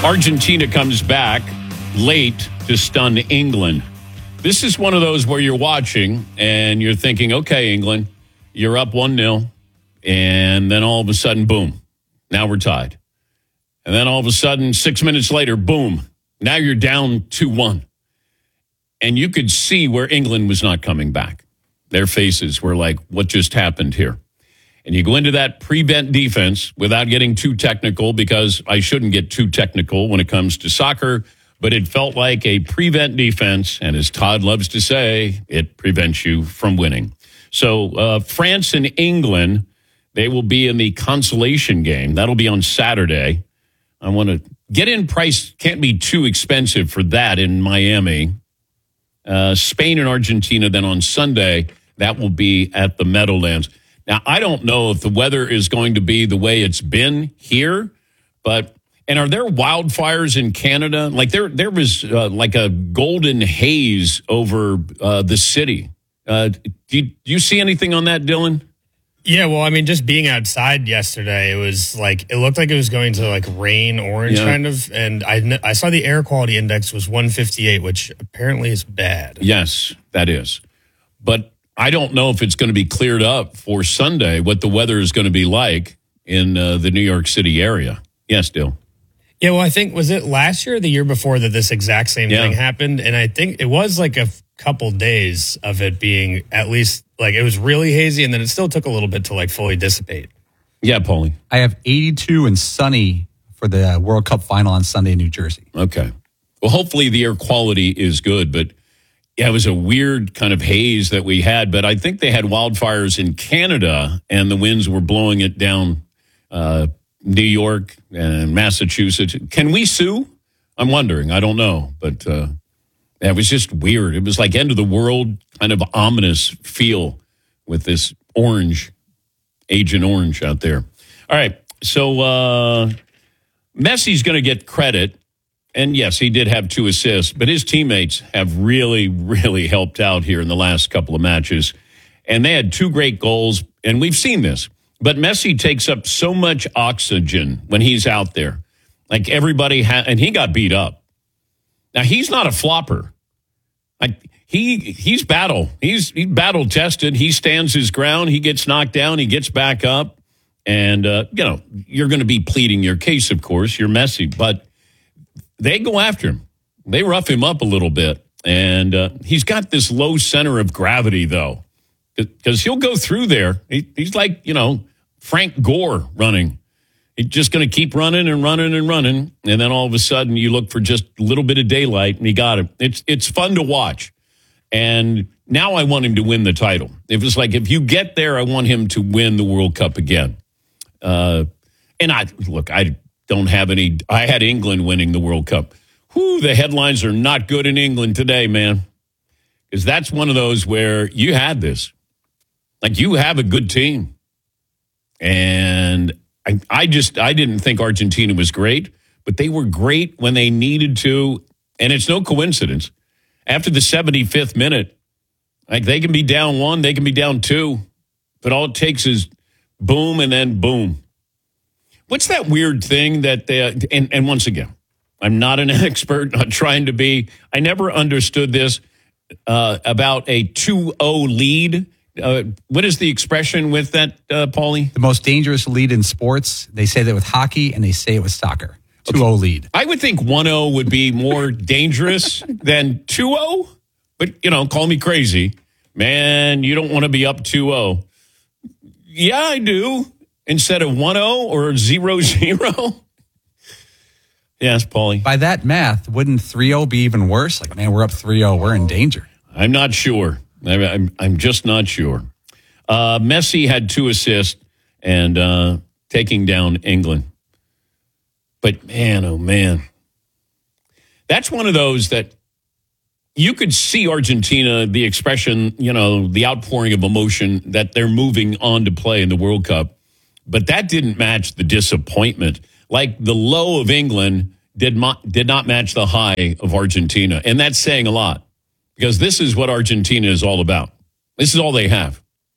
Argentina comes back late to stun England. This is one of those where you're watching and you're thinking, okay, England, you're up 1-0. And then all of a sudden, boom, now we're tied. And then all of a sudden, 6 minutes later, boom, now you're down 2-1. And you could see where England was not coming back. Their faces were like, what just happened here? And you go into that prevent defense without getting too technical, because I shouldn't get too technical when it comes to soccer, but it felt like a prevent defense. And as Todd loves to say, it prevents you from winning. So France and England, they will be in the consolation game. That'll be on Saturday. I want to get in price. Can't be too expensive for that in Miami. Spain and Argentina then on Sunday. That will be at the Meadowlands. Now, I don't know if the weather is going to be the way it's been here, and are there wildfires in Canada? Like there was like a golden haze over the city. Do you see anything on that, Dylan? Yeah, well, I mean, just being outside yesterday, it looked like it was going to like rain orange kind of. And I saw the air quality index was 158, which apparently is bad. Yes, that is. But I don't know if it's going to be cleared up for Sunday, what the weather is going to be like in the New York City area. Yes, Dill. Yeah, well, I think, was it last year or the year before that this exact same thing happened? And I think it was like a couple days of it being at least, like, it was really hazy, and then it still took a little bit to, like, fully dissipate. Yeah, Paulie. I have 82 and sunny for the World Cup final on Sunday in New Jersey. Okay. Well, hopefully the air quality is good, but yeah, it was a weird kind of haze that we had, but I think they had wildfires in Canada, and the winds were blowing it down New York and Massachusetts. Can we sue? I'm wondering. I don't know, but it was just weird. It was like end of the world kind of ominous feel with this orange, Agent Orange out there. All right, so Messi's going to get credit. And yes, he did have 2 assists, but his teammates have really, really helped out here in the last couple of matches. And they had 2 great goals, and we've seen this. But Messi takes up so much oxygen when he's out there. Like everybody and he got beat up. Now, he's not a flopper. Like he's He's battle tested. He stands his ground. He gets knocked down. He gets back up. And, you're going to be pleading your case, of course. You're Messi, but they go after him. They rough him up a little bit. And he's got this low center of gravity, though, because he'll go through there. He's like, Frank Gore running. He's just going to keep running and running and running. And then all of a sudden you look for just a little bit of daylight, and he got him. It's fun to watch. And now I want him to win the title. If you get there, I want him to win the World Cup again. I don't have any. I had England winning the World Cup. The headlines are not good in England today, man. Because that's one of those where you had this. Like, you have a good team. And I didn't think Argentina was great, but they were great when they needed to. And it's no coincidence. After the 75th minute, like, they can be down 1, they can be down 2, but all it takes is boom and then boom. What's that weird thing that and once again, I'm not an expert, not trying to be. I never understood this about a 2-0 lead. What is the expression with that, Paulie? The most dangerous lead in sports. They say that with hockey, and they say it with soccer. 2-0 lead. I would think 1-0 would be more dangerous than 2-0. But, call me crazy. Man, you don't want to be up 2-0. Yeah, I do. Instead of 1-0 or 0-0? Yes, Paulie. By that math, wouldn't 3-0 be even worse? Like, man, we're up 3-0. We're in danger. I'm not sure. I'm just not sure. Messi had 2 assists and taking down England. But, man, oh, man. That's one of those that you could see Argentina, the expression, the outpouring of emotion that they're moving on to play in the World Cup. But that didn't match the disappointment. Like, the low of England did not match the high of Argentina. And that's saying a lot, because this is what Argentina is all about. This is all they have.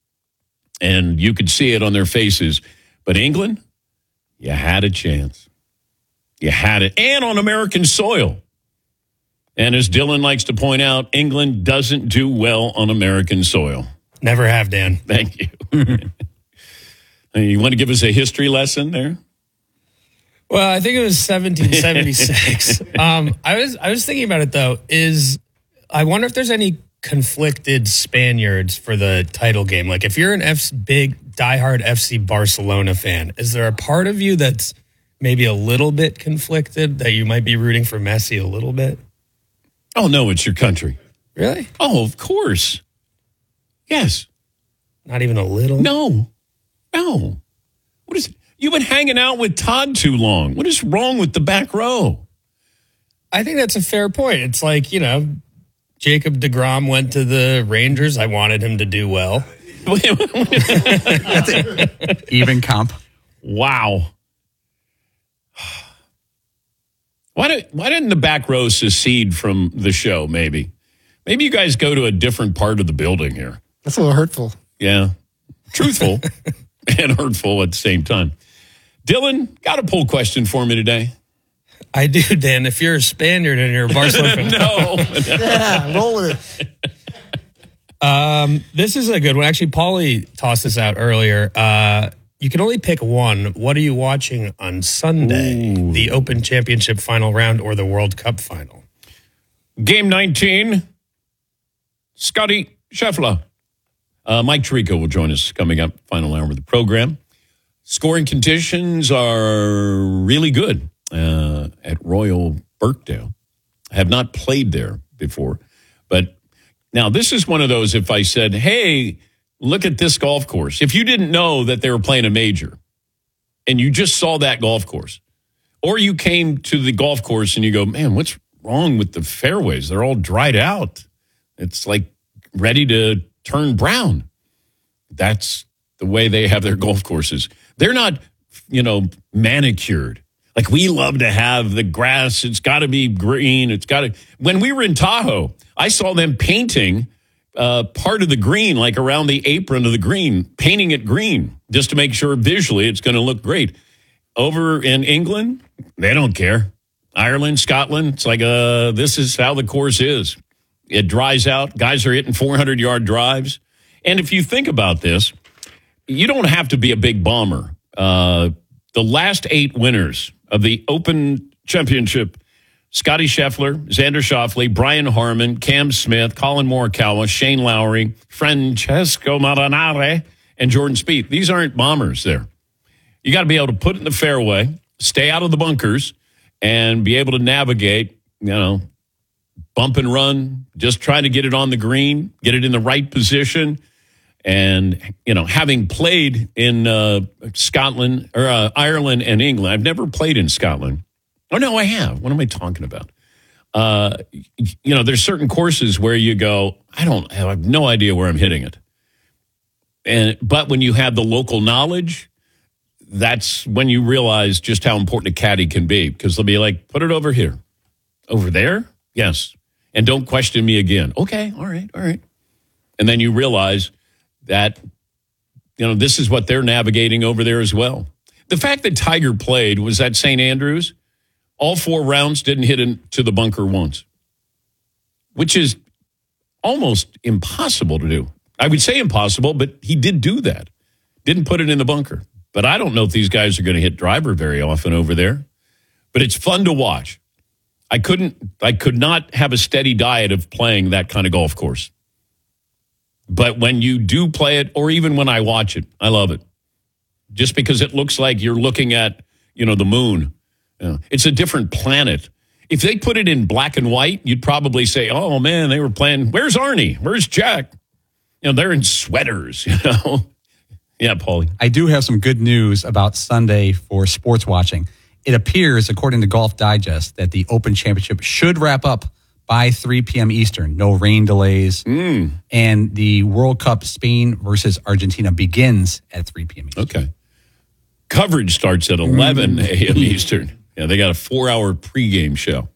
And you could see it on their faces. But England, you had a chance. You had it. And on American soil. And as Dylan likes to point out, England doesn't do well on American soil. Never have, Dan. Thank you. You want to give us a history lesson there? Well, I think it was 1776. I was thinking about it, though. I wonder if there's any conflicted Spaniards for the title game. Like, if you're an big, diehard FC Barcelona fan, is there a part of you that's maybe a little bit conflicted, that you might be rooting for Messi a little bit? Oh, no, it's your country. Really? Oh, of course. Yes. Not even a little? No. What is it? You've been hanging out with Todd too long. What is wrong with the back row? I think that's a fair point. It's like, Jacob deGrom went to the Rangers. I wanted him to do well. That's it. Even comp. Wow. Why didn't the back row secede from the show, maybe? Maybe you guys go to a different part of the building here. That's a little hurtful. Yeah. Truthful and hurtful at the same time. Dylan, got a poll question for me today? I do, Dan. If you're a Spaniard and you're a Barcelona fan. No. Yeah, roll with it. This is a good one. Actually, Paulie tossed this out earlier. You can only pick one. What are you watching on Sunday? Ooh. The Open Championship final round or the World Cup final? Game 19, Scotty Scheffler. Mike Tirico will join us coming up, final hour of the program. Scoring conditions are really good at Royal Birkdale. I have not played there before. But now this is one of those, if I said, hey, look at this golf course. If you didn't know that they were playing a major and you just saw that golf course, or you came to the golf course and you go, man, what's wrong with the fairways? They're all dried out. It's like ready to turn brown. That's the way they have their golf courses. They're not, manicured. Like we love to have the grass. It's got to be green. When we were in Tahoe, I saw them painting part of the green, like around the apron of the green, painting it green just to make sure visually it's going to look great. Over in England, they don't care. Ireland, Scotland, it's like, this is how the course is. It dries out. Guys are hitting 400-yard drives. And if you think about this, you don't have to be a big bomber. The last 8 winners of the Open Championship, Scotty Scheffler, Xander Schauffele, Brian Harman, Cam Smith, Colin Morikawa, Shane Lowry, Francesco Molinari, and Jordan Spieth. These aren't bombers there. You got to be able to put it in the fairway, stay out of the bunkers, and be able to navigate, bump and run, just trying to get it on the green, get it in the right position. And, having played in Scotland or Ireland and England, I've never played in Scotland. Oh, no, I have. What am I talking about? There's certain courses where you go, I have no idea where I'm hitting it. But when you have the local knowledge, that's when you realize just how important a caddy can be, because they'll be like, put it over here. Over there? Yes. And don't question me again. Okay, all right. And then you realize that, this is what they're navigating over there as well. The fact that Tiger played was at St. Andrews, all 4 rounds didn't hit into the bunker once, which is almost impossible to do. I would say impossible, but he did do that. Didn't put it in the bunker. But I don't know if these guys are going to hit driver very often over there. But it's fun to watch. I could not have a steady diet of playing that kind of golf course. But when you do play it, or even when I watch it, I love it. Just because it looks like you're looking at, the moon. It's a different planet. If they put it in black and white, you'd probably say, oh, man, they were playing. Where's Arnie? Where's Jack? They're in sweaters, Yeah, Paulie. I do have some good news about Sunday for sports watching. It appears, according to Golf Digest, that the Open Championship should wrap up by 3 p.m. Eastern. No rain delays. And the World Cup Spain versus Argentina begins at 3 p.m. Eastern. Okay. Coverage starts at 11 a.m. Eastern. Yeah, they got a 4-hour pregame show.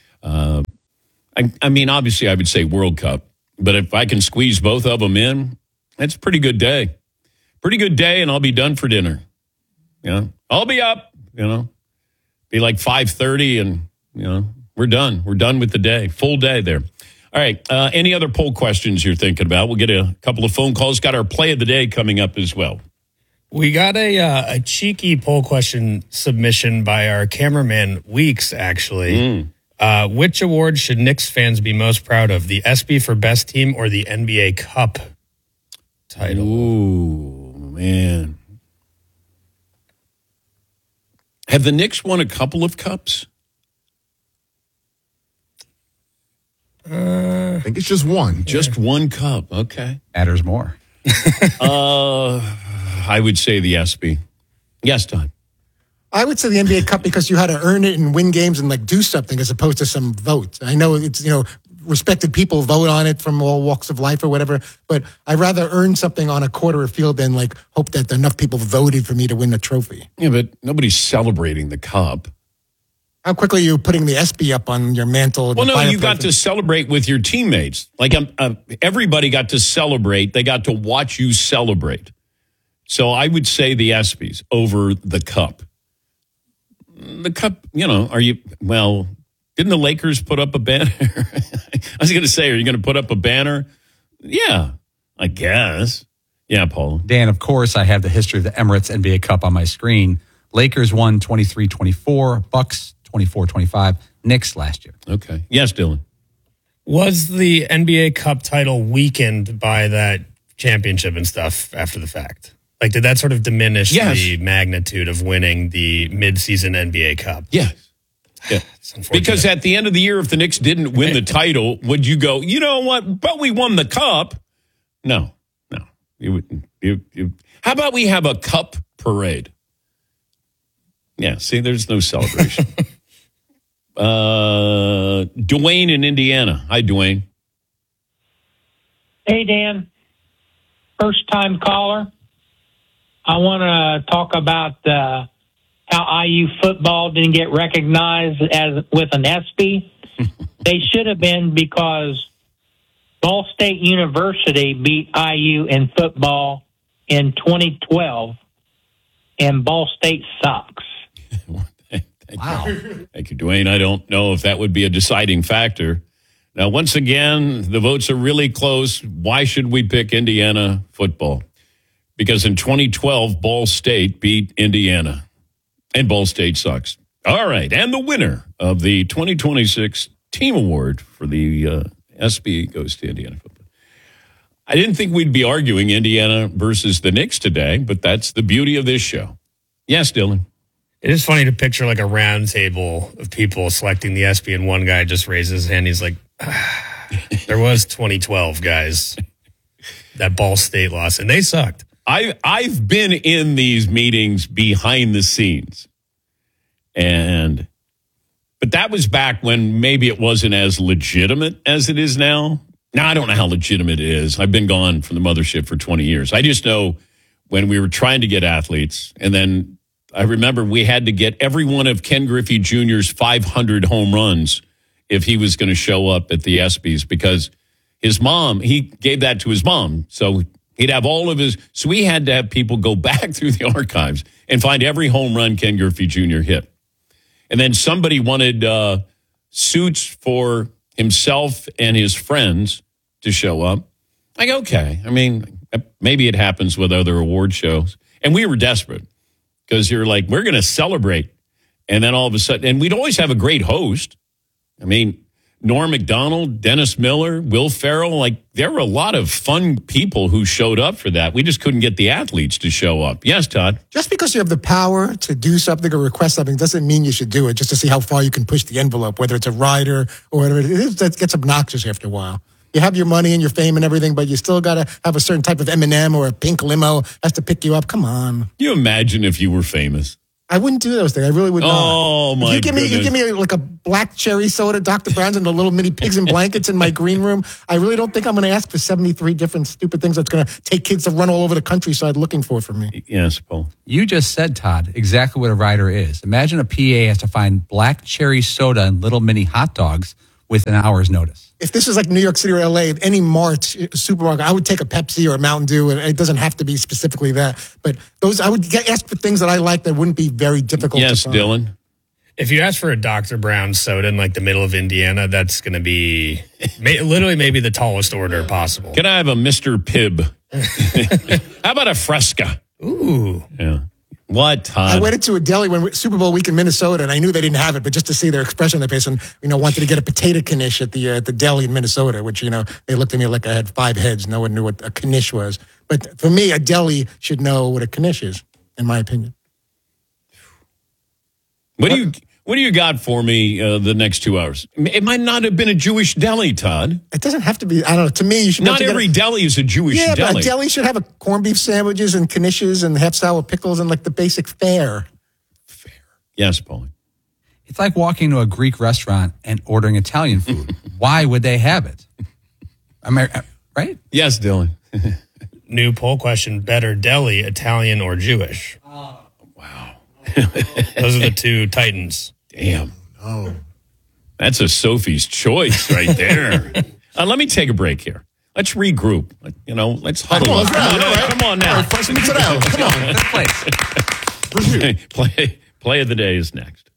Obviously, I would say World Cup. But if I can squeeze both of them in, that's a pretty good day. Pretty good day, and I'll be done for dinner. I'll be up, Be like 5:30, and we're done. We're done with the day. Full day there. All right. Any other poll questions you're thinking about? We'll get a couple of phone calls. Got our play of the day coming up as well. We got a cheeky poll question submission by our cameraman Weeks, actually. Which award should Knicks fans be most proud of? The ESPY for best team or the NBA Cup title? Ooh, man. Have the Knicks won a couple of cups? I think it's just one. Just one cup. Okay. Matters more. I would say the ESPY. Yes, Todd. I would say the NBA Cup because you had to earn it and win games and like do something as opposed to some vote. I know it's, respected people vote on it from all walks of life or whatever, but I'd rather earn something on a quarter of field than like hope that enough people voted for me to win the trophy. Yeah, but nobody's celebrating the cup. How quickly are you putting the ESPY up on your mantle? Well, no, you got to celebrate with your teammates. Like everybody got to celebrate. They got to watch you celebrate. So I would say the ESPYs over the cup. The cup, didn't the Lakers put up a banner? I was going to say, are you going to put up a banner? Yeah, I guess. Yeah, Paul. Dan, of course, I have the history of the Emirates NBA Cup on my screen. Lakers won 23-24, Bucks 24-25, Knicks last year. Okay. Yes, Dylan. Was the NBA Cup title weakened by that championship and stuff after the fact? Like, did that sort of diminish the magnitude of winning the midseason NBA Cup? Yes. Yeah. Because at the end of the year, if the Knicks didn't win the title, would you go, you know what, but we won the cup? No. You wouldn't. How about we have a cup parade? Yeah, see, there's no celebration. Dwayne in Indiana. Hi, Dwayne. Hey, Dan. First time caller. I want to talk about how IU football didn't get recognized as with an ESPY. They should have been, because Ball State University beat IU in football in 2012, and Ball State sucks. Wow. Thank you, Dwayne. I don't know if that would be a deciding factor. Now, once again, the votes are really close. Why should we pick Indiana football? Because in 2012, Ball State beat Indiana, and Ball State sucks. All right, and the winner of the 2026 Team Award for the ESPY goes to Indiana football. I didn't think we'd be arguing Indiana versus the Knicks today, but that's the beauty of this show. Yes, Dylan. It is funny to picture like a round table of people selecting the ESPY, and one guy just raises his hand. He's like, there was 2012, guys. That Ball State loss, and they sucked. I've been in these meetings behind the scenes, but that was back when maybe it wasn't as legitimate as it is now. Now, I don't know how legitimate it is. I've been gone from the mothership for 20 years. I just know when we were trying to get athletes, and then I remember we had to get every one of Ken Griffey Jr.'s 500 home runs if he was going to show up at the ESPYs, because his mom, he gave that to his mom. So he'd have all of his, so we had to have people go back through the archives and find every home run Ken Griffey Jr. hit. And then somebody wanted suits for himself and his friends to show up. Like, okay. I mean, maybe it happens with other award shows. And we were desperate because you're like, we're going to celebrate. And then all of a sudden, and we'd always have a great host. I mean, Norm Macdonald, Dennis Miller, Will Ferrell, like there were a lot of fun people who showed up for that. We just couldn't get the athletes to show up. Yes, Todd? Just because you have the power to do something or request something doesn't mean you should do it, just to see how far you can push the envelope, whether it's a rider or whatever it is. That gets obnoxious after a while. You have your money and your fame and everything, but you still got to have a certain type of M&M or a pink limo has to pick you up. Come on. You imagine if you were famous. I wouldn't do those things. I really would not. Oh, my goodness. You give me like a black cherry soda, Dr. Brown's, and the little mini pigs in blankets in my green room. I really don't think I'm going to ask for 73 different stupid things that's going to take kids to run all over the countryside looking for me. Yes, Paul. You just said, Todd, exactly what a rider is. Imagine a PA has to find black cherry soda and little mini hot dogs with an hour's notice. If this is like New York City or LA, any mart supermarket, I would take a Pepsi or a Mountain Dew, and it doesn't have to be specifically that. But those, I would ask for things that I like that wouldn't be very difficult to find. Yes, Dylan. If you ask for a Dr. Brown soda in like the middle of Indiana, that's going to be literally maybe the tallest order possible. Can I have a Mr. Pibb? How about a Fresca? Ooh. Yeah. What, Todd? I went into a deli when Super Bowl week in Minnesota, and I knew they didn't have it, but just to see their expression on their face, and wanted to get a potato knish at the deli in Minnesota, which they looked at me like I had 5 heads. No one knew what a knish was. But for me, a deli should know what a knish is, in my opinion. What do you got for me the next 2 hours? It might not have been a Jewish deli, Todd. It doesn't have to be. I don't know. To me, you should. Not every deli is a Jewish deli. Yeah, but a deli should have corned beef sandwiches and knishes and half sour pickles and like the basic fare. Fair. Yes, Paulie. It's like walking to a Greek restaurant and ordering Italian food. Why would they have it? Right? Yes, Dylan. New poll question: better deli, Italian or Jewish? Wow. Those are the two titans. Damn. Oh. That's a Sophie's choice right there. Let me take a break here. Let's regroup. Let's huddle up. Come on now. All right, 5 minutes it out. Come on. Let's play. Play of the day is next.